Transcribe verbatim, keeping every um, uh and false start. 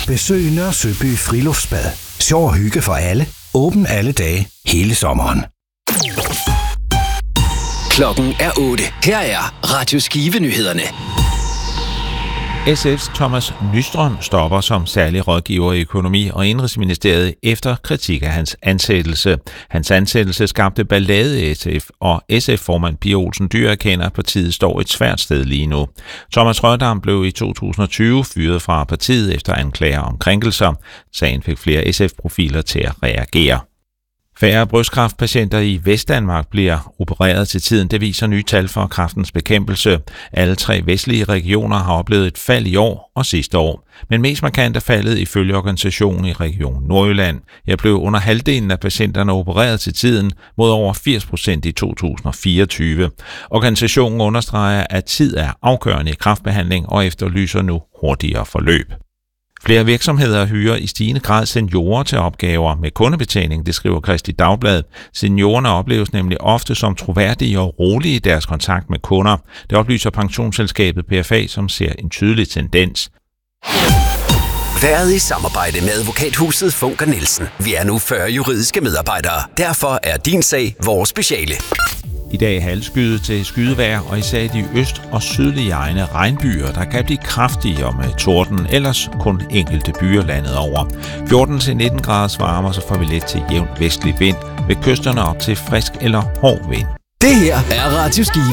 Besøg Nørre Søby Friluftsbad. Sjov og hygge for alle. Åben alle dage, hele sommeren. Klokken er otte. Her er Radio Skive-nyhederne. S F's Thomas Nystrøm stopper som særlig rådgiver i økonomi- og indrigsministeriet efter kritik af hans ansættelse. Hans ansættelse skabte ballade i S F, og S F-formand Pia Olsen Dyhr erkender, at partiet står et svært sted lige nu. Thomas Rørdam blev i to tusind og tyve fyret fra partiet efter anklager om krænkelser. Sagen fik flere S F-profiler til at reagere. Færre brystkræftpatienter i Vestdanmark bliver opereret til tiden, det viser nye tal for Kræftens Bekæmpelse. Alle tre vestlige regioner har oplevet et fald i år og sidste år. Men mest markant er faldet ifølge organisationen i Region Nordjylland. Jeg blev under halvdelen af patienterne opereret til tiden mod over firs procent i to tusind og fireogtyve. Organisationen understreger, at tid er afgørende i kræftbehandling og efterlyser nu hurtigere forløb. Flere virksomheder hyrer i stigende grad seniorer til opgaver med kundebetjening, det skriver Kristi Dagblad. Seniorerne opleves nemlig ofte som troværdige og rolige i deres kontakt med kunder. Det oplyser pensionsselskabet P F A, som ser en tydelig tendens. Været i samarbejde med advokathuset Funker Nielsen. Vi er nu fyrre juridiske medarbejdere. Derfor er din sag vores speciale. I dag halvskyet til skydevejr, og især i de øst- og sydlige egne regnbyer, der kan blive kraftigere med torden, ellers kun enkelte byer landet over. fjorten til nitten graders varme, så får vi let til jævn vestlig vind, ved kysterne op til frisk eller hård vind. Det her er Radio Skive.